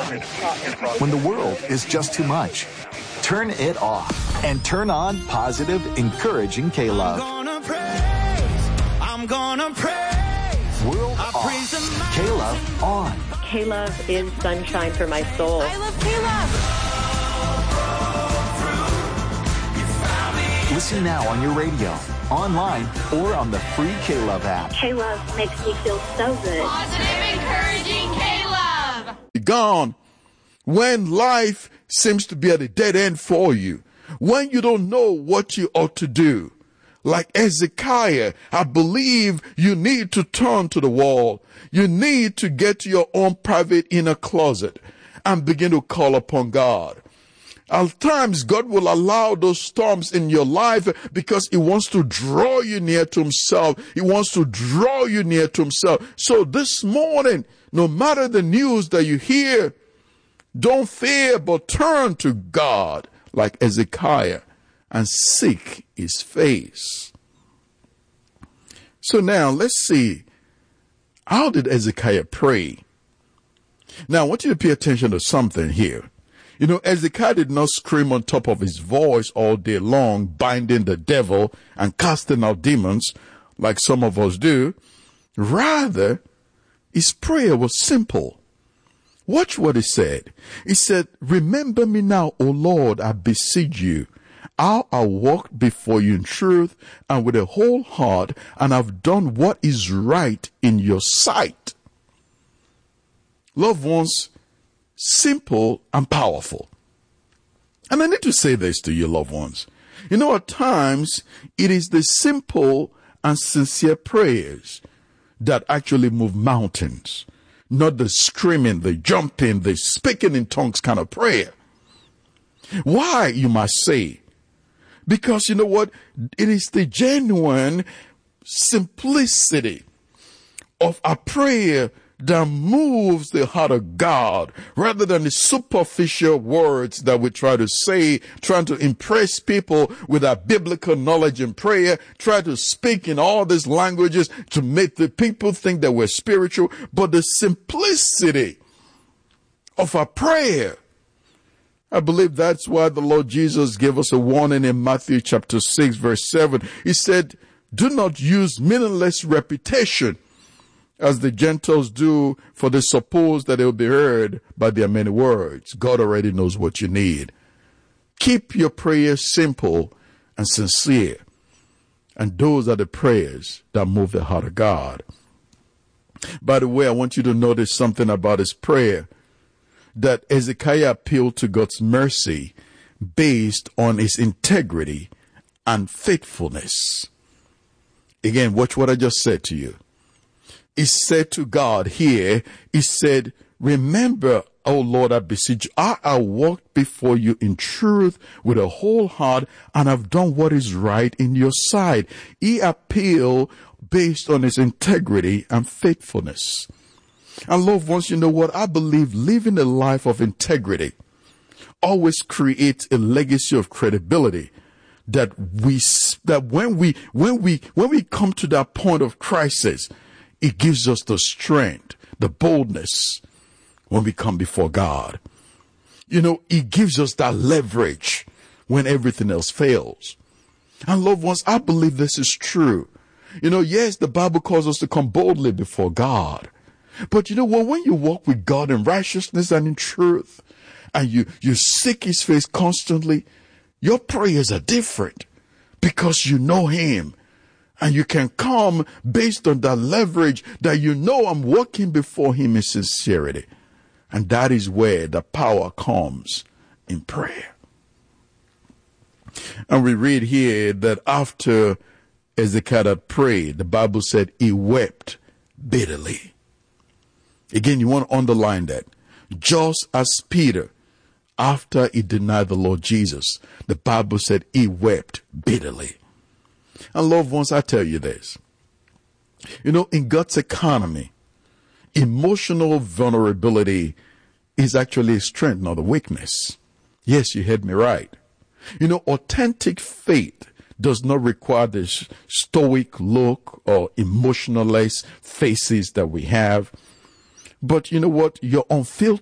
When the world is just too much, turn it off and turn on positive, encouraging K-Love. I'm gonna praise. World off. K-Love on. K-Love is sunshine for my soul. I love K-Love. Listen now on your radio, online, or on the free K-Love app. K-Love makes me feel so good. Positive, encouraging K-Love. Gone. When life seems to be at a dead end for you, when you don't know what you ought to do, like Hezekiah, I believe you need to turn to the wall. You need to get to your own private inner closet and begin to call upon God. At times, God will allow those storms in your life because He wants to draw you near to Himself. He wants to draw you near to Himself. So this morning, no matter the news that you hear, don't fear, but turn to God like Hezekiah and seek His face. So now let's see, how did Hezekiah pray? Now I want you to pay attention to something here. You know, Hezekiah did not scream on top of his voice all day long, binding the devil and casting out demons like some of us do. Rather, his prayer was simple. Watch what he said. He said, "Remember me now, O Lord, I beseech you. How I walked before you in truth and with a whole heart, and I've done what is right in your sight." Loved ones, simple and powerful. And I need to say this to you, loved ones. You know, at times, it is the simple and sincere prayers that actually move mountains. Not the screaming, the jumping, the speaking in tongues kind of prayer. Why, you must say? Because you know what? It is the genuine simplicity of a prayer that moves the heart of God rather than the superficial words that we try to say, trying to impress people with our biblical knowledge in prayer, try to speak in all these languages to make the people think that we're spiritual, but the simplicity of our prayer. I believe that's why the Lord Jesus gave us a warning in Matthew chapter 6 verse 7. He said, "Do not use meaningless repetition as the Gentiles do, for they suppose that they will be heard by their many words." God already knows what you need. Keep your prayers simple and sincere. And those are the prayers that move the heart of God. By the way, I want you to notice something about his prayer, that Hezekiah appealed to God's mercy based on his integrity and faithfulness. Again, watch what I just said to you. He said to God here, he said, "Remember, O Lord, I beseech you, I walked before you in truth with a whole heart, and I've done what is right in your sight." He appealed based on his integrity and faithfulness. And loved ones, you know what? I believe living a life of integrity always creates a legacy of credibility that when we come to that point of crisis, it gives us the strength, the boldness when we come before God. You know, it gives us that leverage when everything else fails. And loved ones, I believe this is true. You know, yes, the Bible calls us to come boldly before God. But you know what? When you walk with God in righteousness and in truth, and you seek His face constantly, your prayers are different because you know Him. And you can come based on that leverage that you know I'm walking before Him in sincerity. And that is where the power comes in prayer. And we read here that after Hezekiah prayed, the Bible said he wept bitterly. Again, you want to underline that. Just as Peter, after he denied the Lord Jesus, the Bible said he wept bitterly. And loved ones, I tell you this. You know, in God's economy, emotional vulnerability is actually a strength, not a weakness. Yes, you heard me right. You know, authentic faith does not require this stoic look or emotionless faces that we have. But you know what? Your unfiltered